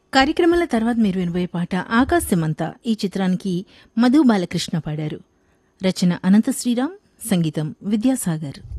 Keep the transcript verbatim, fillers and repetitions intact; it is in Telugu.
కార్యక్రమాల తర్వాత మీరు వినబోయే పాట ఆకాశమంతా ఈ చిత్రానికి మధు బాలకృష్ణ పాడారు. రచన అనంత శ్రీరామ్, సంగీతం విద్యాసాగర్.